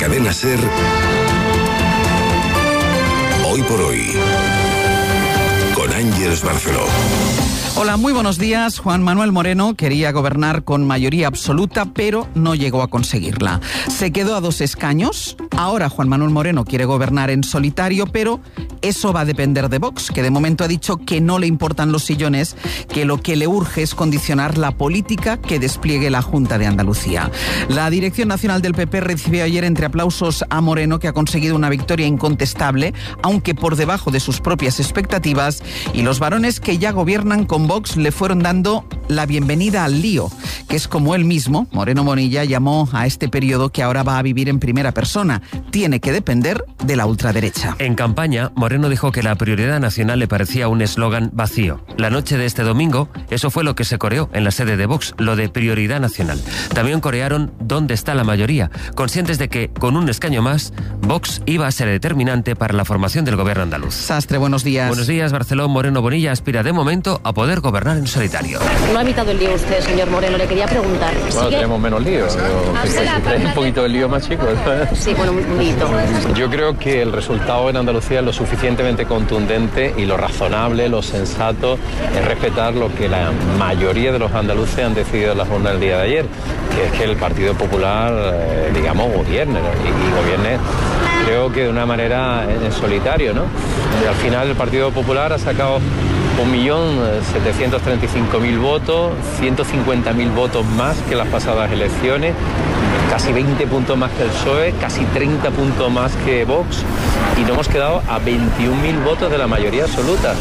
Cadena SER, Hoy por Hoy, con Ángeles Barceló. Hola, muy buenos días. Juan Manuel Moreno quería gobernar con mayoría absoluta, pero no llegó a conseguirla. Se quedó a 2 escaños. Ahora Juan Manuel Moreno quiere gobernar en solitario, pero eso va a depender de Vox, que de momento ha dicho que no le importan los sillones, que lo que le urge es condicionar la política que despliegue la Junta de Andalucía. La Dirección Nacional del PP recibió ayer entre aplausos a Moreno, que ha conseguido una victoria incontestable, aunque por debajo de sus propias expectativas, y los varones que ya gobiernan con Vox le fueron dando la bienvenida al lío, que es como él mismo, Moreno Bonilla, llamó a este periodo que ahora va a vivir en primera persona. Tiene que depender de la ultraderecha. En campaña, Moreno dijo que la prioridad nacional le parecía un eslogan vacío. La noche de este domingo, eso fue lo que se coreó en la sede de Vox, lo de prioridad nacional. También corearon ¿dónde está la mayoría?, conscientes de que, con un escaño más, Vox iba a ser determinante para la formación del gobierno andaluz. Sastre, buenos días. Buenos días, Barceló. Moreno Bonilla aspira de momento a poder gobernar en solitario. No ha evitado el lío usted, señor Moreno, le quería preguntar. Bueno, tenemos menos lío. Un poquito de lío más chico. Sí, bueno, un lío. Yo creo que el resultado en Andalucía es lo suficientemente contundente y lo razonable, lo sensato, es respetar lo que la mayoría de los andaluces han decidido en la jornada del día de ayer, que es que el Partido Popular, gobierne, ¿no? y gobierne, creo que de una manera en solitario, ¿no? Y al final el Partido Popular ha sacado 1.735.000 votos, 150.000 votos más que las pasadas elecciones, casi 20 puntos más que el PSOE, casi 30 puntos más que Vox, y nos hemos quedado a 21.000 votos de la mayoría absoluta.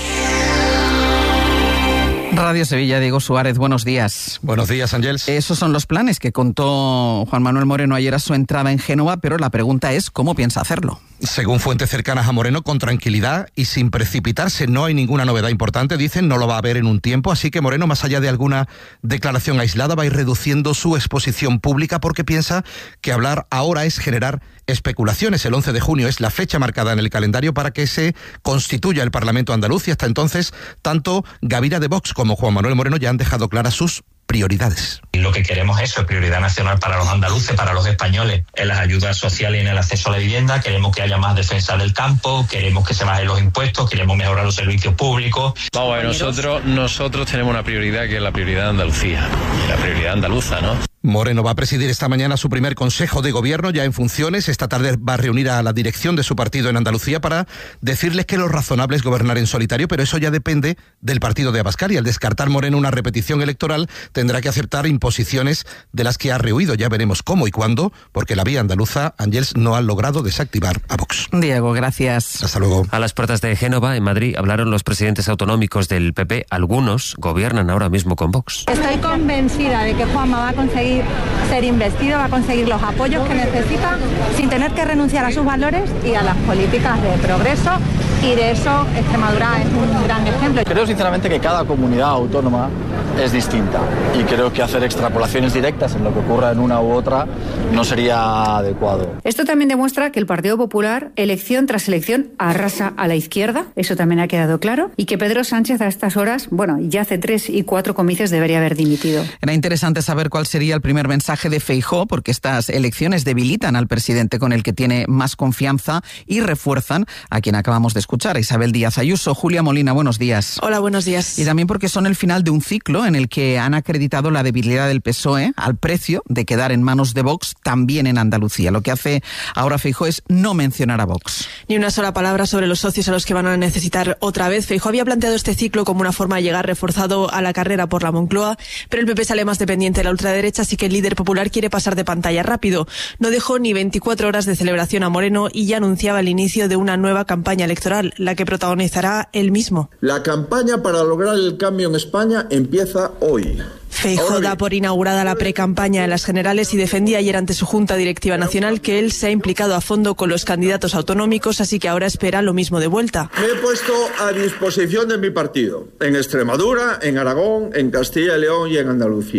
Radio Sevilla, Diego Suárez, buenos días. Buenos días, Ángels. Esos son los planes que contó Juan Manuel Moreno ayer a su entrada en Génova, pero la pregunta es ¿cómo piensa hacerlo? Según fuentes cercanas a Moreno, con tranquilidad y sin precipitarse. No hay ninguna novedad importante, dicen, no lo va a haber en un tiempo, así que Moreno, más allá de alguna declaración aislada, va a ir reduciendo su exposición pública porque piensa que hablar ahora es generar especulaciones. El 11 de junio es la fecha marcada en el calendario para que se constituya el Parlamento andaluz y hasta entonces tanto Gavira de Vox como Juan Manuel Moreno ya han dejado claras sus prioridades. Lo que queremos es prioridad nacional para los andaluces, para los españoles, en las ayudas sociales y en el acceso a la vivienda. Queremos que haya más defensa del campo, queremos que se bajen los impuestos, queremos mejorar los servicios públicos. Vamos a ver, nosotros tenemos una prioridad que es la prioridad de Andalucía, la prioridad andaluza, ¿no? Moreno va a presidir esta mañana su primer Consejo de Gobierno ya en funciones. Esta tarde va a reunir a la dirección de su partido en Andalucía para decirles que lo razonable es gobernar en solitario, pero eso ya depende del partido de Abascal, y al descartar Moreno una repetición electoral tendrá que aceptar imposiciones de las que ha rehuido. Ya veremos cómo y cuándo, porque la vía andaluza, Ángels, no ha logrado desactivar a Vox. Diego, gracias. Hasta luego. A las puertas de Génova, en Madrid, hablaron los presidentes autonómicos del PP. Algunos gobiernan ahora mismo con Vox. Estoy convencida de que Juanma va a conseguir ser investido, va a conseguir los apoyos que necesita sin tener que renunciar a sus valores y a las políticas de progreso, y de eso Extremadura es un gran ejemplo. Creo sinceramente que cada comunidad autónoma es distinta y creo que hacer extrapolaciones directas en lo que ocurra en una u otra no sería adecuado. Esto también demuestra que el Partido Popular, elección tras elección, arrasa a la izquierda, eso también ha quedado claro, y que Pedro Sánchez a estas horas, ya hace 3 y 4 comicios debería haber dimitido. Era interesante saber cuál sería el primer mensaje de Feijóo, porque estas elecciones debilitan al presidente con el que tiene más confianza y refuerzan a quien acabamos de escuchar, a Isabel Díaz Ayuso. Julia Molina, buenos días. Hola, buenos días. Y también porque son el final de un ciclo en el que han acreditado la debilidad del PSOE al precio de quedar en manos de Vox también en Andalucía. Lo que hace ahora Feijóo es no mencionar a Vox. Ni una sola palabra sobre los socios a los que van a necesitar otra vez. Feijóo había planteado este ciclo como una forma de llegar reforzado a la carrera por la Moncloa, pero el PP sale más dependiente de la ultraderecha, así que el líder popular quiere pasar de pantalla rápido. No dejó ni 24 horas de celebración a Moreno y ya anunciaba el inicio de una nueva campaña electoral, la que protagonizará él mismo. La campaña para lograr el cambio en España empieza hoy. Feijóo da por inaugurada la precampaña en las generales y defendía ayer ante su Junta Directiva Nacional que él se ha implicado a fondo con los candidatos autonómicos, así que ahora espera lo mismo de vuelta. Me he puesto a disposición de mi partido, en Extremadura, en Aragón, en Castilla y León y en Andalucía.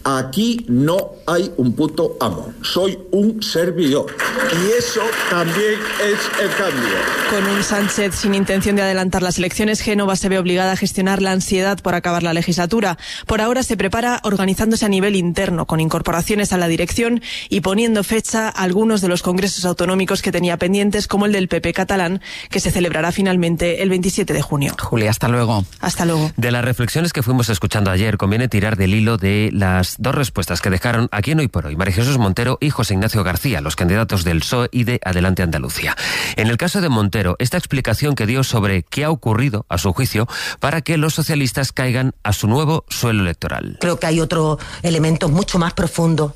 Aquí no hay un puto amo, soy un servidor. Y eso también es el cambio. Con un Sánchez sin intención de adelantar las elecciones, Génova se ve obligada a gestionar la ansiedad por acabar la legislatura. Por ahora se prepara organizándose a nivel interno, con incorporaciones a la dirección y poniendo fecha a algunos de los congresos autonómicos que tenía pendientes, como el del PP catalán, que se celebrará finalmente el 27 de junio. Julia, hasta luego. Hasta luego. De las reflexiones que fuimos escuchando ayer, conviene tirar del hilo de las dos respuestas que dejaron aquí en Hoy por Hoy María Jesús Montero y José Ignacio García, los candidatos del PSOE y de Adelante Andalucía. En el caso de Montero, esta explicación que dio sobre qué ha ocurrido, a su juicio, para que los socialistas caigan a su nuevo suelo electoral. Creo que hay otro elemento mucho más profundo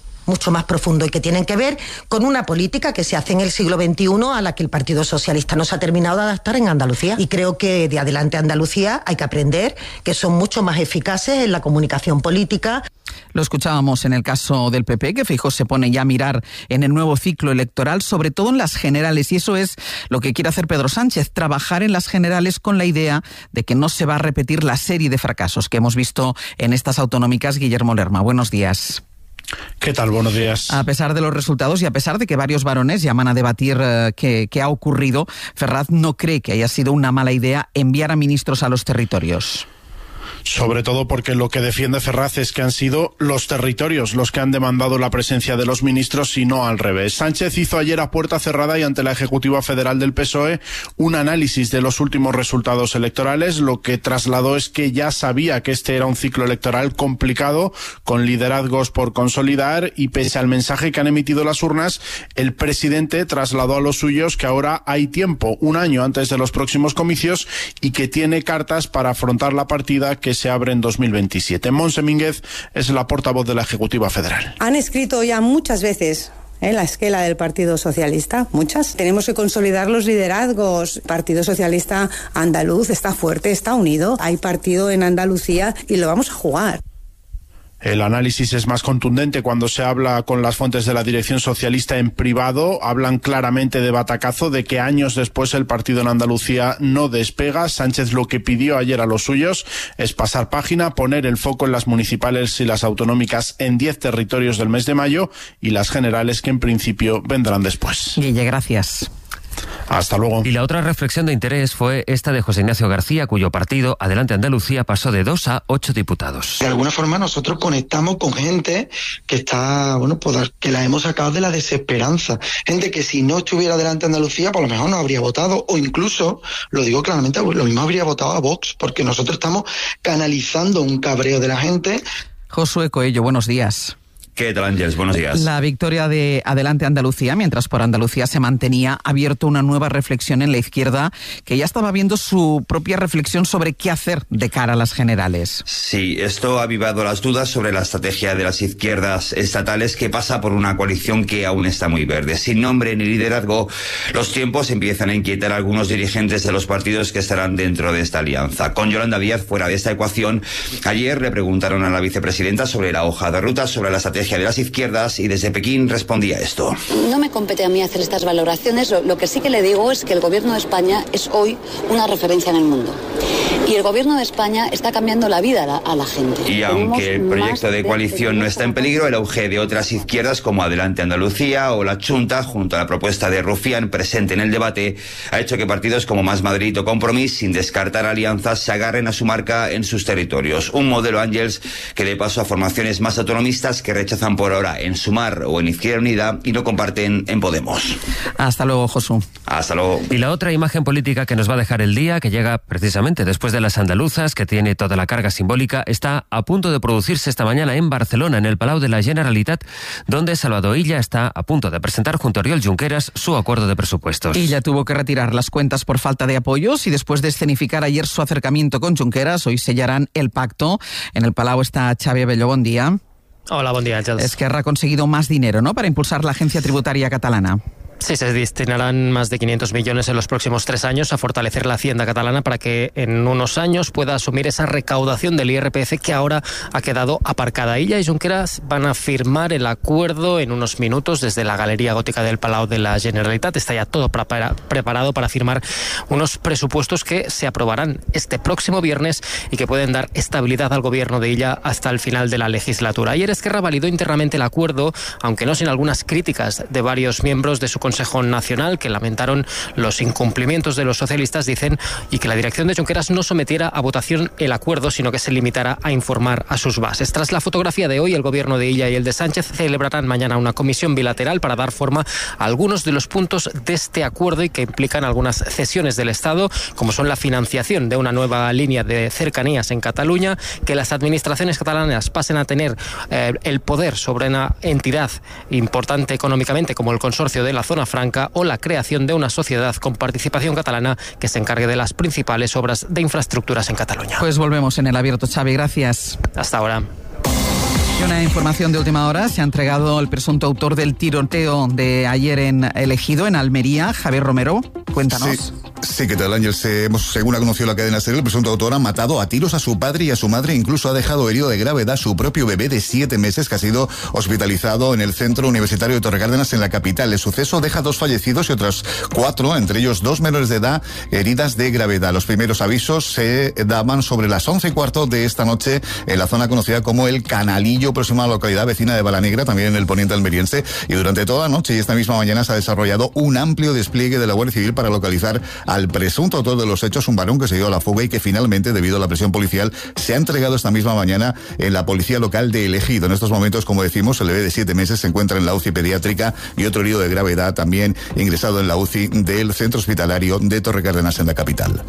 y que tienen que ver con una política que se hace en el siglo XXI a la que el Partido Socialista no se ha terminado de adaptar en Andalucía. Y creo que de Adelante Andalucía hay que aprender que son mucho más eficaces en la comunicación política. Lo escuchábamos en el caso del PP, que Feijóo se pone ya a mirar en el nuevo ciclo electoral, sobre todo en las generales, y eso es lo que quiere hacer Pedro Sánchez, trabajar en las generales con la idea de que no se va a repetir la serie de fracasos que hemos visto en estas autonómicas. Guillermo Lerma, buenos días. ¿Qué tal? Buenos días. A pesar de los resultados y a pesar de que varios varones llaman a debatir qué ha ocurrido, Ferraz no cree que haya sido una mala idea enviar a ministros a los territorios. Sobre todo porque lo que defiende Ferraz es que han sido los territorios los que han demandado la presencia de los ministros y no al revés. Sánchez hizo ayer a puerta cerrada y ante la Ejecutiva Federal del PSOE un análisis de los últimos resultados electorales. Lo que trasladó es que ya sabía que este era un ciclo electoral complicado, con liderazgos por consolidar, y pese al mensaje que han emitido las urnas, el presidente trasladó a los suyos que ahora hay tiempo, un año antes de los próximos comicios, y que tiene cartas para afrontar la partida que se abre en 2027. Montse Mínguez es la portavoz de la Ejecutiva Federal. Han escrito ya muchas veces la esquela del Partido Socialista, muchas. Tenemos que consolidar los liderazgos. El Partido Socialista andaluz está fuerte, está unido. Hay partido en Andalucía y lo vamos a jugar. El análisis es más contundente cuando se habla con las fuentes de la dirección socialista en privado. Hablan claramente de batacazo, de que años después el partido en Andalucía no despega. Sánchez lo que pidió ayer a los suyos es pasar página, poner el foco en las municipales y las autonómicas en 10 territorios del mes de mayo y las generales que en principio vendrán después. Guille, gracias. Hasta luego. Y la otra reflexión de interés fue esta de José Ignacio García, cuyo partido, Adelante Andalucía, pasó de 2 a 8 diputados. De alguna forma nosotros conectamos con gente que está, pues que la hemos sacado de la desesperanza. Gente que si no estuviera Adelante Andalucía, por lo mejor no habría votado, o incluso, lo digo claramente, lo mismo habría votado a Vox, porque nosotros estamos canalizando un cabreo de la gente. Josué Coello, buenos días. ¿Qué tal, Ángeles? Buenos días. La victoria de Adelante Andalucía, mientras por Andalucía se mantenía, ha abierto una nueva reflexión en la izquierda, que ya estaba viendo su propia reflexión sobre qué hacer de cara a las generales. Sí, esto ha avivado las dudas sobre la estrategia de las izquierdas estatales, que pasa por una coalición que aún está muy verde. Sin nombre ni liderazgo, los tiempos empiezan a inquietar a algunos dirigentes de los partidos que estarán dentro de esta alianza. Con Yolanda Díaz fuera de esta ecuación, ayer le preguntaron a la vicepresidenta sobre la hoja de ruta, sobre la estrategia de las izquierdas, y desde Pekín respondía esto. No me compete a mí hacer estas valoraciones. Lo que sí que le digo es que el gobierno de España es hoy una referencia en el mundo. Y el gobierno de España está cambiando la vida a la gente. Y aunque el proyecto de coalición no está en peligro, el auge de otras izquierdas como Adelante Andalucía o la Chunta, junto a la propuesta de Rufián presente en el debate, ha hecho que partidos como Más Madrid o Compromís, sin descartar alianzas, se agarren a su marca en sus territorios. Un modelo, Ángels, que dé paso a formaciones más autonomistas que rechazan por ahora en Sumar o en Izquierda Unida y no comparten en Podemos. Hasta luego, Josu. Hasta luego. Y la otra imagen política que nos va a dejar el día, que llega precisamente después de las andaluzas, que tiene toda la carga simbólica, está a punto de producirse esta mañana en Barcelona, en el Palau de la Generalitat, donde Salvador Illa está a punto de presentar junto a Oriol Junqueras su acuerdo de presupuestos. Illa tuvo que retirar las cuentas por falta de apoyos y después de escenificar ayer su acercamiento con Junqueras, hoy sellarán el pacto. En el Palau está Xavi Abelló, buen día. Hola, buen día, Àngels. Esquerra ha conseguido más dinero, ¿no?, para impulsar la agencia tributaria catalana. Sí, se destinarán más de 500 millones en los próximos 3 años a fortalecer la hacienda catalana para que en unos años pueda asumir esa recaudación del IRPF que ahora ha quedado aparcada. Illa y Junqueras van a firmar el acuerdo en unos minutos desde la Galería Gótica del Palau de la Generalitat. Está ya todo preparado para firmar unos presupuestos que se aprobarán este próximo viernes y que pueden dar estabilidad al gobierno de Illa hasta el final de la legislatura. Ayer Esquerra validó internamente el acuerdo, aunque no sin algunas críticas de varios miembros de su Consejo Nacional que lamentaron los incumplimientos de los socialistas, dicen, y que la dirección de Junqueras no sometiera a votación el acuerdo, sino que se limitara a informar a sus bases. Tras la fotografía de hoy, el gobierno de Illa y el de Sánchez celebrarán mañana una comisión bilateral para dar forma a algunos de los puntos de este acuerdo y que implican algunas cesiones del Estado, como son la financiación de una nueva línea de cercanías en Cataluña, que las administraciones catalanas pasen a tener el poder sobre una entidad importante económicamente como el Consorcio de la Zona Franca, o la creación de una sociedad con participación catalana que se encargue de las principales obras de infraestructuras en Cataluña. Pues volvemos en el abierto, Xavi, gracias. Hasta ahora. Y una información de última hora: se ha entregado el presunto autor del tiroteo de ayer en El Ejido, en Almería. Javier Romero, cuéntanos. Sí, ¿qué tal, Ángel? Según ha conocido la cadena SER, el presunto autor ha matado a tiros a su padre y a su madre, incluso ha dejado herido de gravedad a su propio bebé de 7 meses que ha sido hospitalizado en el Centro Universitario de Torrecárdenas, en la capital. El suceso deja 2 fallecidos y otros 4, entre ellos 2 menores de edad, heridas de gravedad. Los primeros avisos se daban sobre las 11:15 de esta noche en la zona conocida como El Canalillo, próxima a la localidad vecina de Balanegra, también en el poniente almeriense, y durante toda la noche y esta misma mañana se ha desarrollado un amplio despliegue de la Guardia Civil para localizar al presunto autor de los hechos, un varón que se dio a la fuga y que finalmente, debido a la presión policial, se ha entregado esta misma mañana en la policía local de El Ejido. En estos momentos, como decimos, el bebé de 7 meses se encuentra en la UCI pediátrica y otro herido de gravedad también ingresado en la UCI del Centro Hospitalario de Torrecárdenas, en la capital.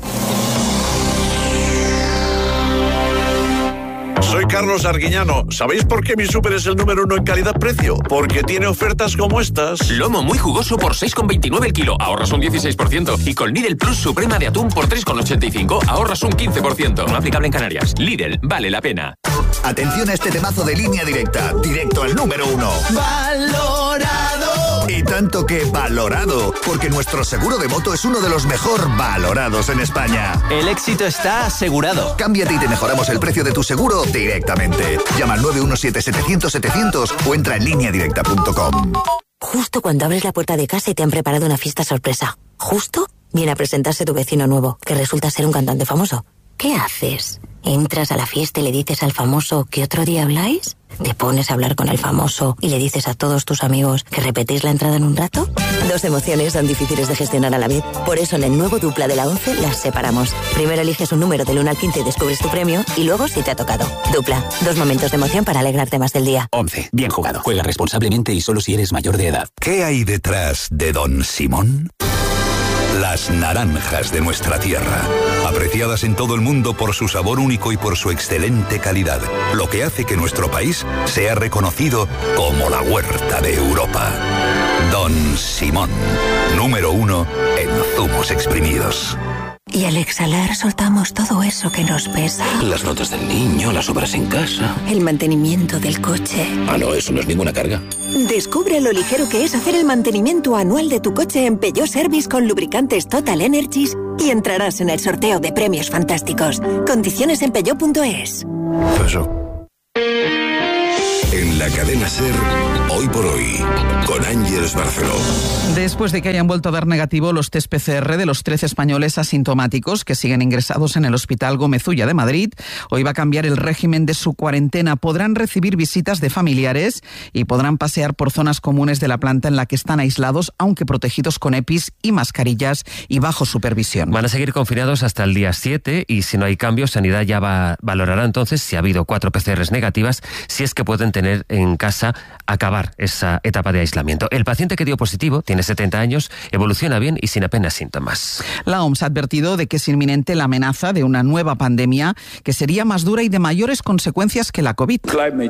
Soy Carlos Arguiñano. ¿Sabéis por qué mi súper es el número 1 en calidad-precio? Porque tiene ofertas como estas. Lomo muy jugoso por 6,29 el kilo, ahorras un 16%. Y con Lidl Plus Suprema de atún por 3,85, ahorras un 15%. No aplicable en Canarias. Lidl, vale la pena. Atención a este temazo de Línea Directa, directo al número 1. ¡Valorado! Y tanto que valorado, porque nuestro seguro de moto es uno de los mejor valorados en España. El éxito está asegurado. Cámbiate y te mejoramos el precio de tu seguro directamente. Llama al 917-700-700 o entra en lineadirecta.com. Justo cuando abres la puerta de casa y te han preparado una fiesta sorpresa. Justo viene a presentarse tu vecino nuevo, que resulta ser un cantante famoso. ¿Qué haces? ¿Entras a la fiesta y le dices al famoso que otro día habláis? ¿Te pones a hablar con el famoso y le dices a todos tus amigos que repetís la entrada en un rato? 2 emociones son difíciles de gestionar a la vez. Por eso en el nuevo Dupla de la 11 las separamos. Primero eliges un número del 1 al 15 y descubres tu premio, y luego si te ha tocado. Dupla, 2 momentos de emoción para alegrarte más del día. 11. Bien jugado. Juega responsablemente y solo si eres mayor de edad. ¿Qué hay detrás de Don Simón? Las naranjas de nuestra tierra, apreciadas en todo el mundo por su sabor único y por su excelente calidad, lo que hace que nuestro país sea reconocido como la huerta de Europa. Don Simón, número 1 en zumos exprimidos. Y al exhalar soltamos todo eso que nos pesa. Las notas del niño, las obras en casa. El mantenimiento del coche. Ah, no, eso no es ninguna carga. Descubre lo ligero que es hacer el mantenimiento anual de tu coche en Peugeot Service con lubricantes Total Energies y entrarás en el sorteo de premios fantásticos. Condiciones en peugeot.es. En la cadena SER, Hoy por Hoy, con Ángeles Barceló. Después de que hayan vuelto a dar negativo los test PCR de los 13 españoles asintomáticos que siguen ingresados en el Hospital Gómez Ulla de Madrid, hoy va a cambiar el régimen de su cuarentena. Podrán recibir visitas de familiares y podrán pasear por zonas comunes de la planta en la que están aislados, aunque protegidos con EPIs y mascarillas y bajo supervisión. Van a seguir confinados hasta el día 7 y si no hay cambios, Sanidad ya valorará entonces si ha habido 4 PCRs negativas, si es que pueden tener en casa acabar esa etapa de aislamiento. El paciente que dio positivo, tiene 70 años, evoluciona bien y sin apenas síntomas. La OMS ha advertido de que es inminente la amenaza de una nueva pandemia que sería más dura y de mayores consecuencias que la COVID.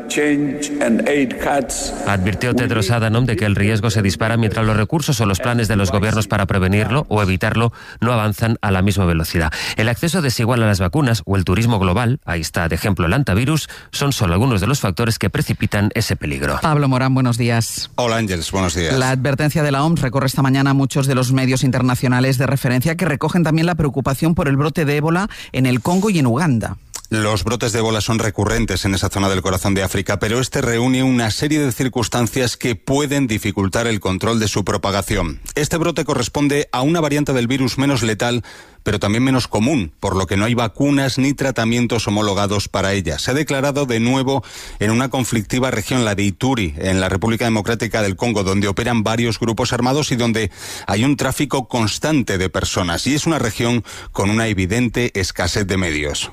Advirtió Tedros Adhanom de que el riesgo se dispara mientras los recursos o los planes de los gobiernos para prevenirlo o evitarlo no avanzan a la misma velocidad. El acceso desigual a las vacunas o el turismo global, ahí está de ejemplo el antivirus, son solo algunos de los factores que precipitan ese peligro. Pablo Morán, buenos días. Hola Ángeles. Andrés, buenos días. La advertencia de la OMS recorre esta mañana muchos de los medios internacionales de referencia que recogen también la preocupación por el brote de ébola en el Congo y en Uganda. Los brotes de ébola son recurrentes en esa zona del corazón de África, pero este reúne una serie de circunstancias que pueden dificultar el control de su propagación. Este brote corresponde a una variante del virus menos letal, pero también menos común, por lo que no hay vacunas ni tratamientos homologados para ella. Se ha declarado de nuevo en una conflictiva región, la de Ituri, en la República Democrática del Congo, donde operan varios grupos armados y donde hay un tráfico constante de personas. Y es una región con una evidente escasez de medios.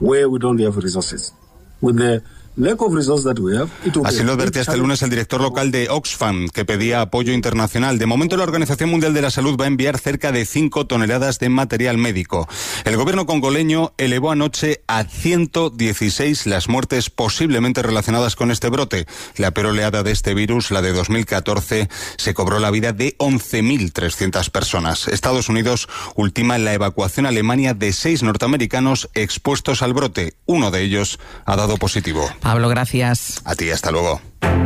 Así lo advertía este lunes el director local de Oxfam, que pedía apoyo internacional. De momento, la Organización Mundial de la Salud va a enviar cerca de 5 toneladas de material médico. El gobierno congoleño elevó anoche a 116 las muertes posiblemente relacionadas con este brote. La peor oleada de este virus, la de 2014, se cobró la vida de 11.300 personas. Estados Unidos ultima la evacuación a Alemania de 6 norteamericanos expuestos al brote. Uno de ellos ha dado positivo. Pablo, gracias. A ti, hasta luego.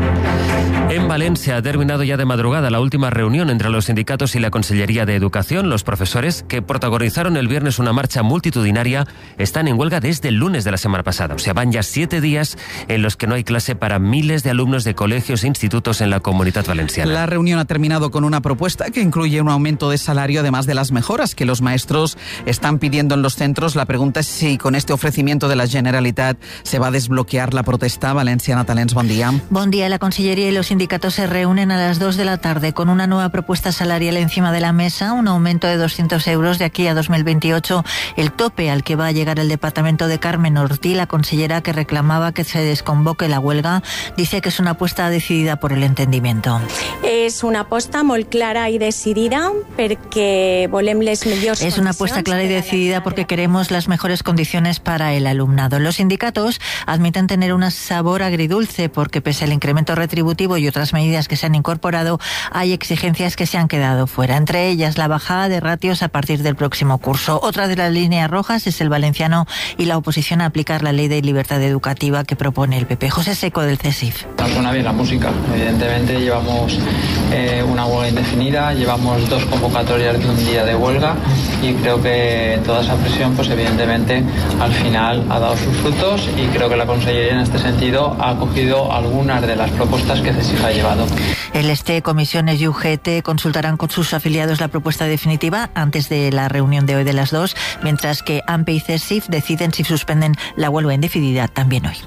En Valencia ha terminado ya de madrugada la última reunión entre los sindicatos y la Consellería de Educación. Los profesores, que protagonizaron el viernes una marcha multitudinaria, están en huelga desde el lunes de la semana pasada. O sea, van ya 7 días en los que no hay clase para miles de alumnos de colegios e institutos en la Comunidad Valenciana. La reunión ha terminado con una propuesta que incluye un aumento de salario, además de las mejoras que los maestros están pidiendo en los centros. La pregunta es si con este ofrecimiento de la Generalitat se va a desbloquear la protesta. Valenciana Talents, buen día. Buen día. La Consellería y los sindicatos se reúnen a las 2 de la tarde con una nueva propuesta salarial encima de la mesa, un aumento de 200 euros de aquí a 2028, el tope al que va a llegar el departamento de Carmen Ortí. La consellera, que reclamaba que se desconvoque la huelga, dice que es una apuesta decidida por el entendimiento. És una aposta molt clara i decidida perquè volem les millors. Es una apuesta clara y decidida porque queremos las mejores condiciones para el alumnado. Los sindicatos admiten tener un sabor agridulce porque pese al incremento retributivo y otras medidas que se han incorporado, hay exigencias que se han quedado fuera, entre ellas la bajada de ratios a partir del próximo curso. Otra de las líneas rojas es el valenciano y la oposición a aplicar la ley de libertad educativa que propone el PP. José Seco, del CESIF. No suena bien la música. Evidentemente llevamos una huelga indefinida, llevamos 2 convocatorias de un día de huelga y creo que toda esa presión, pues evidentemente al final ha dado sus frutos y creo que la Consellería en este sentido ha acogido algunas de las propuestas que CESIF ha llevado. El STE, comisiones y UGT consultarán con sus afiliados la propuesta definitiva antes de la reunión de hoy de las 2, mientras que AMPE y CESIF deciden si suspenden la huelga indefinida también hoy.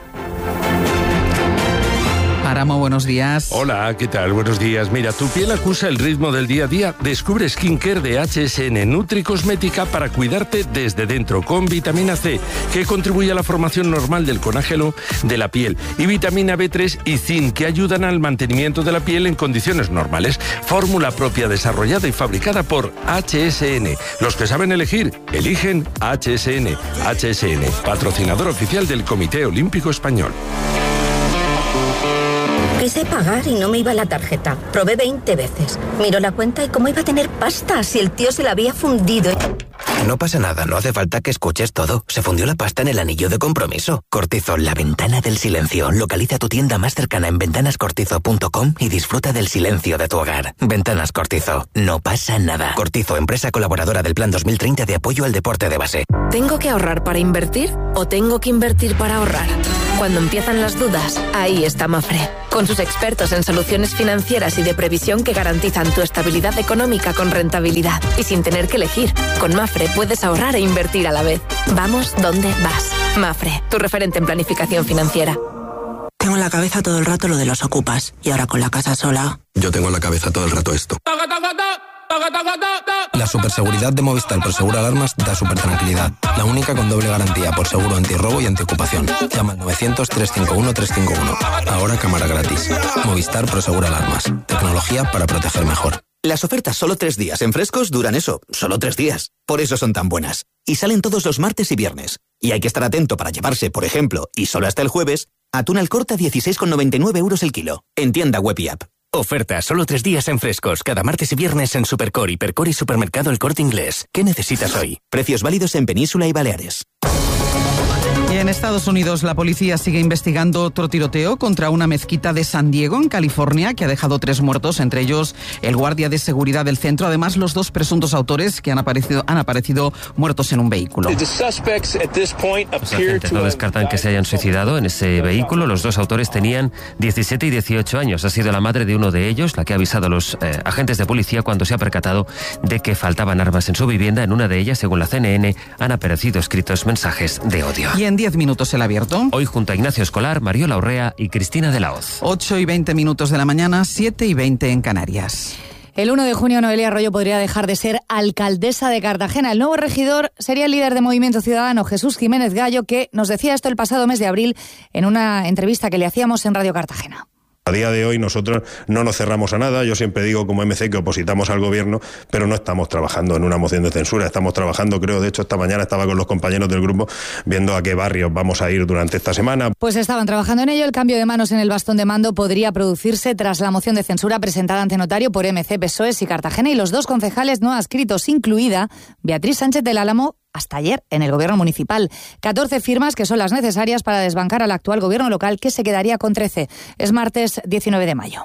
Páramo, buenos días. Hola, ¿qué tal? Buenos días. Mira, tu piel acusa el ritmo del día a día. Descubre Skincare de HSN Nutricosmética para cuidarte desde dentro, con vitamina C, que contribuye a la formación normal del colágeno de la piel, y vitamina B3 y zinc, que ayudan al mantenimiento de la piel en condiciones normales. Fórmula propia desarrollada y fabricada por HSN. Los que saben elegir, eligen HSN. HSN, patrocinador oficial del Comité Olímpico Español. Quise pagar y no me iba la tarjeta. Probé 20 veces. Miro la cuenta y cómo iba a tener pasta si el tío se la había fundido. No pasa nada, no hace falta que escuches todo. Se fundió la pasta en el anillo de compromiso. Cortizo, la ventana del silencio. Localiza tu tienda más cercana en ventanascortizo.com y disfruta del silencio de tu hogar. Ventanas Cortizo, no pasa nada. Cortizo, empresa colaboradora del Plan 2030 de apoyo al deporte de base. ¿Tengo que ahorrar para invertir o tengo que invertir para ahorrar? Cuando empiezan las dudas, ahí está Mafre. Con sus expertos en soluciones financieras y de previsión que garantizan tu estabilidad económica con rentabilidad y sin tener que elegir. Con Mafre puedes ahorrar e invertir a la vez. Vamos donde vas. Mafre, tu referente en planificación financiera. Tengo en la cabeza todo el rato lo de los ocupas. Y ahora con la casa sola... Yo tengo en la cabeza todo el rato esto. La superseguridad de Movistar por Seguro Alarmas da super tranquilidad. La única con doble garantía por seguro antirrobo y antiocupación. Llama al 900-351-351. Ahora cámara gratis. Movistar por Seguro Alarmas. Tecnología para proteger mejor. Las ofertas solo 3 días en Frescos duran eso, solo 3 días. Por eso son tan buenas. Y salen todos los martes y viernes. Y hay que estar atento para llevarse, por ejemplo, y solo hasta el jueves, atún al corte a 16,99 euros el kilo. En tienda web y app. Oferta solo 3 días en Frescos, cada martes y viernes en Supercore, Hipercore y Supermercado El Corte Inglés. ¿Qué necesitas hoy? Precios válidos en Península y Baleares. Y en Estados Unidos la policía sigue investigando otro tiroteo contra una mezquita de San Diego, en California, que ha dejado 3 muertos, entre ellos el guardia de seguridad del centro. Además, los 2 presuntos autores que han aparecido muertos en un vehículo. Los agentes no descartan que se hayan suicidado en ese vehículo. Los 2 autores tenían 17 y 18 años. Ha sido la madre de uno de ellos la que ha avisado a los agentes de policía cuando se ha percatado de que faltaban armas en su vivienda. En una de ellas, según la CNN, han aparecido escritos mensajes de odio. Y en 10 minutos el abierto. Hoy junto a Ignacio Escolar, Mariola Urrea y Cristina de la Hoz. 8:20 de la mañana, 7:20 en Canarias. El 1 de junio Noelia Arroyo podría dejar de ser alcaldesa de Cartagena. El nuevo regidor sería el líder de Movimiento Ciudadano, Jesús Jiménez Gallo, que nos decía esto el pasado mes de abril en una entrevista que le hacíamos en Radio Cartagena. A día de hoy nosotros no nos cerramos a nada. Yo siempre digo como MC que opositamos al gobierno, pero no estamos trabajando en una moción de censura. Estamos trabajando, creo, de hecho esta mañana estaba con los compañeros del grupo viendo a qué barrios vamos a ir durante esta semana. Pues estaban trabajando en ello. El cambio de manos en el bastón de mando podría producirse tras la moción de censura presentada ante notario por MC, PSOE y Cartagena y los 2 concejales no adscritos, incluida Beatriz Sánchez del Álamo, hasta ayer en el gobierno municipal. 14 firmas que son las necesarias para desbancar al actual gobierno local, que se quedaría con 13. Es martes 19 de mayo.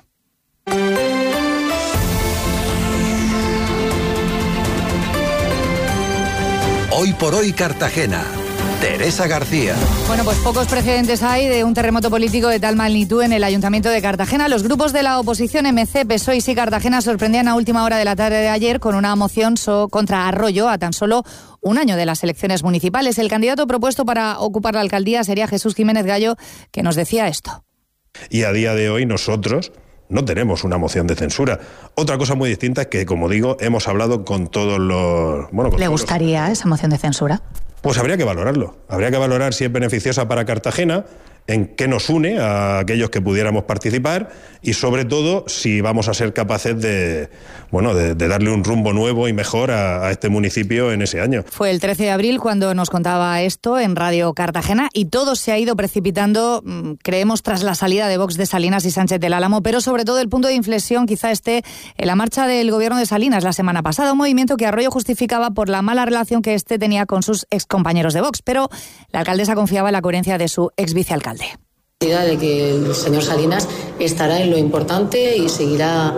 Hoy por hoy Cartagena. Teresa García. Bueno, pues pocos precedentes hay de un terremoto político de tal magnitud en el Ayuntamiento de Cartagena. Los grupos de la oposición MC, PSOE y Sí Cartagena sorprendían a última hora de la tarde de ayer con una moción contra Arroyo a tan solo un año de las elecciones municipales. El candidato propuesto para ocupar la alcaldía sería Jesús Jiménez Gallo, que nos decía esto. Y a día de hoy nosotros no tenemos una moción de censura. Otra cosa muy distinta es que, como digo, hemos hablado con todos los... ¿Le gustaría esa moción de censura? Pues habría que valorarlo. Habría que valorar si es beneficiosa para Cartagena, en qué nos une a aquellos que pudiéramos participar y, sobre todo, si vamos a ser capaces de darle un rumbo nuevo y mejor a este municipio en ese año. Fue el 13 de abril cuando nos contaba esto en Radio Cartagena y todo se ha ido precipitando, creemos, tras la salida de Vox de Salinas y Sánchez del Álamo, pero sobre todo el punto de inflexión quizá esté en la marcha del gobierno de Salinas la semana pasada, un movimiento que Arroyo justificaba por la mala relación que este tenía con sus excompañeros de Vox, pero la alcaldesa confiaba en la coherencia de su exvicealcalde. De que el señor Salinas estará en lo importante y seguirá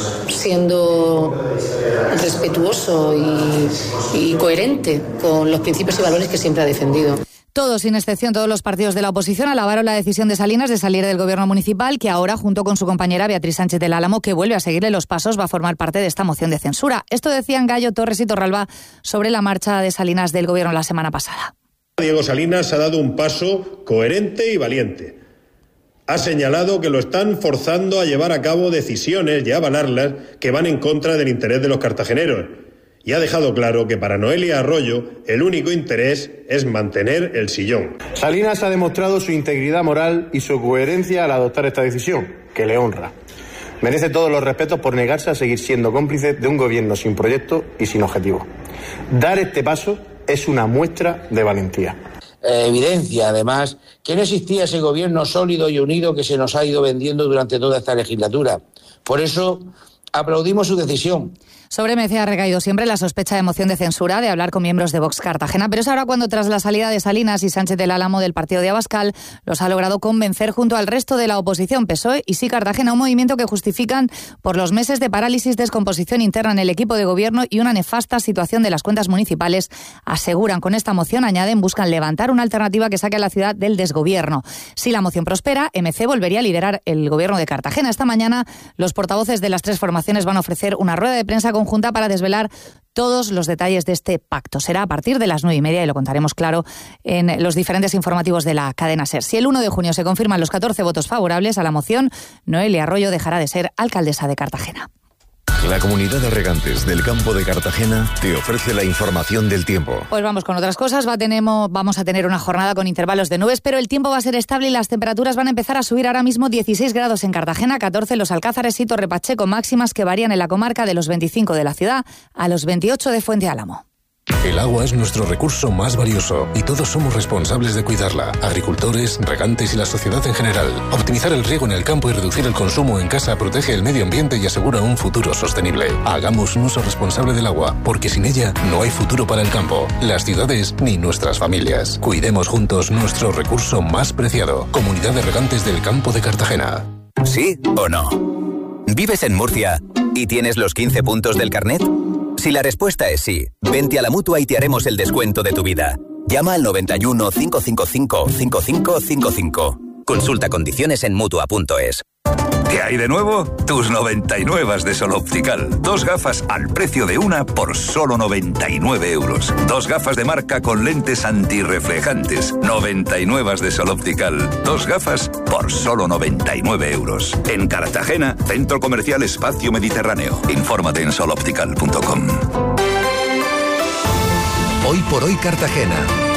siendo respetuoso y coherente con los principios y valores que siempre ha defendido. Todos, sin excepción, todos los partidos de la oposición alabaron la decisión de Salinas de salir del gobierno municipal, que ahora, junto con su compañera Beatriz Sánchez del Álamo, que vuelve a seguirle los pasos, va a formar parte de esta moción de censura. Esto decían Gallo, Torres y Torralba sobre la marcha de Salinas del gobierno la semana pasada. Diego Salinas ha dado un paso coherente y valiente. Ha señalado que lo están forzando a llevar a cabo decisiones y a avalarlas que van en contra del interés de los cartageneros. Y ha dejado claro que para Noelia Arroyo el único interés es mantener el sillón. Salinas ha demostrado su integridad moral y su coherencia al adoptar esta decisión, que le honra. Merece todos los respetos por negarse a seguir siendo cómplice de un gobierno sin proyecto y sin objetivo. Dar este paso es una muestra de valentía. Evidencia, además, que no existía ese gobierno sólido y unido que se nos ha ido vendiendo durante toda esta legislatura. Por eso, aplaudimos su decisión. Sobre MC ha recaído siempre la sospecha de moción de censura de hablar con miembros de Vox Cartagena, pero es ahora cuando, tras la salida de Salinas y Sánchez del Álamo del partido de Abascal, los ha logrado convencer junto al resto de la oposición, PSOE y Sí Cartagena, un movimiento que justifican por los meses de parálisis, descomposición interna en el equipo de gobierno y una nefasta situación de las cuentas municipales. Aseguran con esta moción, añaden, buscan levantar una alternativa que saque a la ciudad del desgobierno. Si la moción prospera, MC volvería a liderar el gobierno de Cartagena. Esta mañana, los portavoces de las 3 formaciones van a ofrecer una rueda de prensa conjunta para desvelar todos los detalles de este pacto. Será a partir de las 9:30 y lo contaremos claro en los diferentes informativos de la cadena SER. Si el 1 de junio se confirman los 14 votos favorables a la moción, Noelia Arroyo dejará de ser alcaldesa de Cartagena. La Comunidad de Regantes del Campo de Cartagena te ofrece la información del tiempo. Pues vamos con otras cosas. Vamos a tener una jornada con intervalos de nubes, pero el tiempo va a ser estable y las temperaturas van a empezar a subir. Ahora mismo 16 grados en Cartagena, 14 en Los Alcázares y Torre Pacheco, máximas que varían en la comarca de los 25 de la ciudad a los 28 de Fuente Álamo. El agua es nuestro recurso más valioso y todos somos responsables de cuidarla. Agricultores, regantes y la sociedad en general. Optimizar el riego en el campo y reducir el consumo en casa protege el medio ambiente y asegura un futuro sostenible. Hagamos un uso responsable del agua, porque sin ella no hay futuro para el campo, las ciudades ni nuestras familias. Cuidemos juntos nuestro recurso más preciado. Comunidad de Regantes del Campo de Cartagena. ¿Sí o no? ¿Vives en Murcia y tienes los 15 puntos del carnet? Si la respuesta es sí, vente a la Mutua y te haremos el descuento de tu vida. Llama al 91 555 5555. Consulta condiciones en Mutua.es. ¿Qué hay de nuevo? Tus 99 de Sol Optical. 2 gafas al precio de una por solo 99 euros. 2 gafas de marca con lentes antirreflejantes. 99 de Sol Optical. 2 gafas por solo 99 euros. En Cartagena, Centro Comercial Espacio Mediterráneo. Infórmate en soloptical.com. Hoy por hoy Cartagena.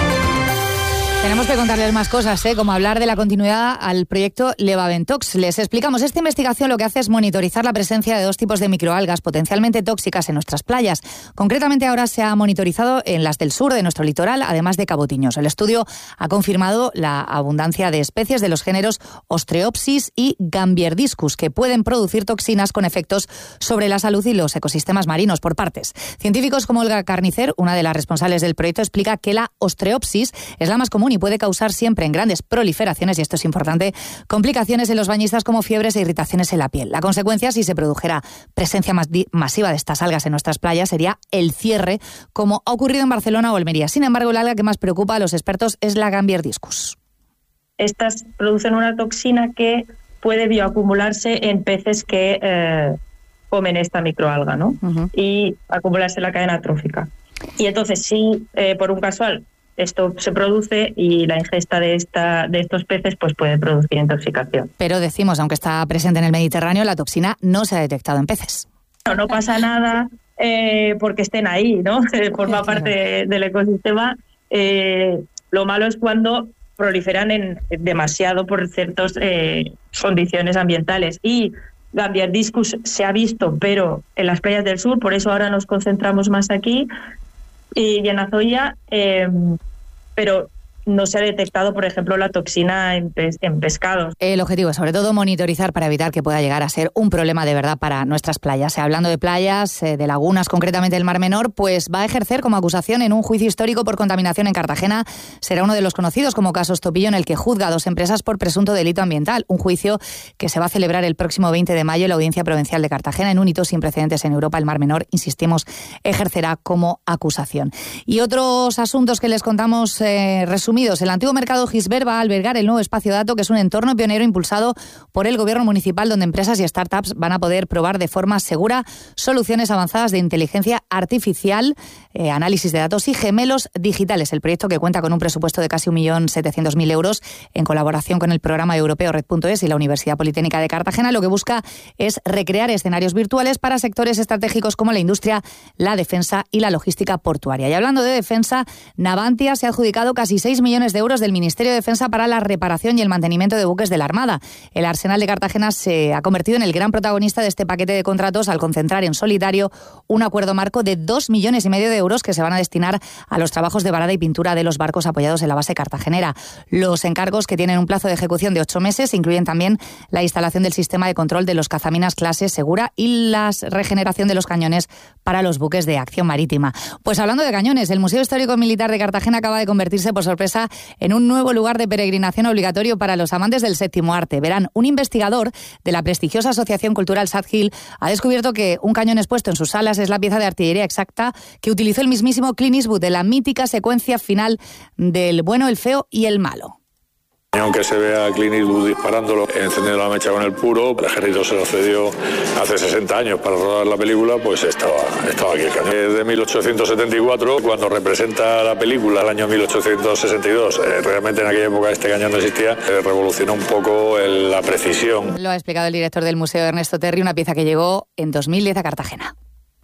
Tenemos que contarles más cosas, como hablar de la continuidad al proyecto Levaventox. Les explicamos, esta investigación lo que hace es monitorizar la presencia de 2 tipos de microalgas potencialmente tóxicas en nuestras playas. Concretamente ahora se ha monitorizado en las del sur de nuestro litoral, además de Cabo Tiñoso. El estudio ha confirmado la abundancia de especies de los géneros Ostreopsis y Gambierdiscus, que pueden producir toxinas con efectos sobre la salud y los ecosistemas marinos por partes. Científicos como Olga Carnicer, una de las responsables del proyecto, explica que la Ostreopsis es la más común y puede causar siempre en grandes proliferaciones, y esto es importante, complicaciones en los bañistas como fiebres e irritaciones en la piel. La consecuencia, si se produjera presencia masiva de estas algas en nuestras playas, sería el cierre, como ha ocurrido en Barcelona o Almería. Sin embargo, el alga que más preocupa a los expertos es la Gambierdiscus. Estas producen una toxina que puede bioacumularse en peces que comen esta microalga, ¿no? Y acumularse en la cadena trófica. Y entonces, si por un casual esto se produce y la ingesta de estos peces pues puede producir intoxicación. Pero decimos, aunque está presente en el Mediterráneo, la toxina no se ha detectado en peces. No pasa nada porque estén ahí, ¿no? Forma parte del ecosistema. Lo malo es cuando proliferan demasiado por ciertas condiciones ambientales. Y Gambierdiscus se ha visto, pero en las playas del sur, por eso ahora nos concentramos más aquí, y en Azoya, pero no se ha detectado, por ejemplo, la toxina en pescados. El objetivo es, sobre todo, monitorizar para evitar que pueda llegar a ser un problema de verdad para nuestras playas. Hablando de playas, de lagunas, concretamente del Mar Menor, pues va a ejercer como acusación en un juicio histórico por contaminación en Cartagena. Será uno de los conocidos como casos Topillo, en el que juzga a 2 empresas por presunto delito ambiental. Un juicio que se va a celebrar el próximo 20 de mayo en la Audiencia Provincial de Cartagena, en un hito sin precedentes en Europa. El Mar Menor, insistimos, ejercerá como acusación. Y otros asuntos que les contamos resumidos. El antiguo mercado Gisbert va a albergar el nuevo espacio Dato, que es un entorno pionero impulsado por el gobierno municipal, donde empresas y startups van a poder probar de forma segura soluciones avanzadas de inteligencia artificial, análisis de datos y gemelos digitales. El proyecto, que cuenta con un presupuesto de casi 1.700.000 euros en colaboración con el programa europeo Red.es y la Universidad Politécnica de Cartagena, lo que busca es recrear escenarios virtuales para sectores estratégicos como la industria, la defensa y la logística portuaria. Y hablando de defensa, Navantia se ha adjudicado casi 6 millones de euros del Ministerio de Defensa para la reparación y el mantenimiento de buques de la Armada. El Arsenal de Cartagena se ha convertido en el gran protagonista de este paquete de contratos al concentrar en solitario un acuerdo marco de 2,5 millones de euros que se van a destinar a los trabajos de varada y pintura de los barcos apoyados en la base cartagenera. Los encargos, que tienen un plazo de ejecución de 8 meses, incluyen también la instalación del sistema de control de los cazaminas clase Segura y la regeneración de los cañones para los buques de acción marítima. Pues hablando de cañones, el Museo Histórico Militar de Cartagena acaba de convertirse, por sorpresa, en un nuevo lugar de peregrinación obligatorio para los amantes del séptimo arte. Verán, un investigador de la prestigiosa Asociación Cultural Sadgil ha descubierto que un cañón expuesto en sus salas es la pieza de artillería exacta que utilizó el mismísimo Clint Eastwood de la mítica secuencia final del Bueno, el Feo y el Malo. Aunque se vea a Clint Eastwood disparándolo, encendiendo la mecha con el puro, el ejército se lo cedió hace 60 años para rodar la película, pues estaba aquí el cañón. Es de 1874, cuando representa la película, el año 1862. Realmente en aquella época este cañón no existía, revolucionó un poco la precisión. Lo ha explicado el director del museo, Ernesto Terry, una pieza que llegó en 2010 a Cartagena.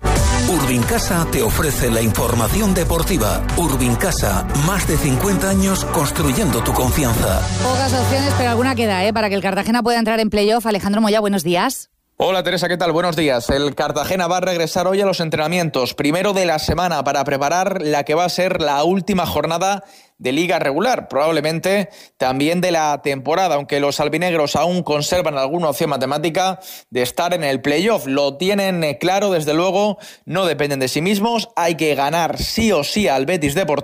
Urbincasa te ofrece la información deportiva. Urbincasa, más de 50 años construyendo tu confianza. Pocas opciones, pero alguna queda, para que el Cartagena pueda entrar en playoff. Alejandro Moya, buenos días. Hola Teresa, ¿qué tal? Buenos días. El Cartagena va a regresar hoy a los entrenamientos, primero de la semana, para preparar la que va a ser la última jornada de liga regular, probablemente también de la temporada, aunque los albinegros aún conservan alguna opción matemática de estar en el playoff. Lo tienen claro, desde luego, no dependen de sí mismos, hay que ganar sí o sí al Betis Deportivo